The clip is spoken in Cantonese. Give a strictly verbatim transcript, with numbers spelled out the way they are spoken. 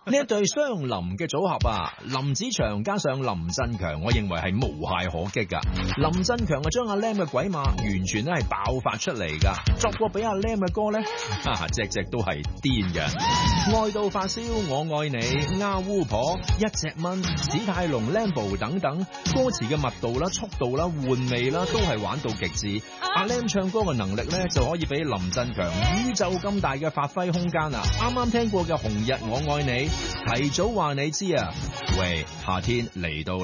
呢一對雙林嘅組合啊，林子祥加上林振強，我認為係無懈可擊噶。林振強啊，將阿 Lam 嘅鬼馬完全咧係爆發出嚟噶，作過俾阿 Lam 嘅歌咧，哈哈，隻隻都係癲嘅。愛到發燒，我愛你，鴉烏婆，一隻蚊，史泰龍 Lambo 等等，歌詞嘅密度啦、速度啦、換味啦，都係玩到極致。阿 Lam 唱歌嘅能力咧，就可以俾林振強宇宙咁大嘅發揮空間啊！啱啱聽過嘅紅日我愛你，提早話你知啊，喂，夏天嚟到啦。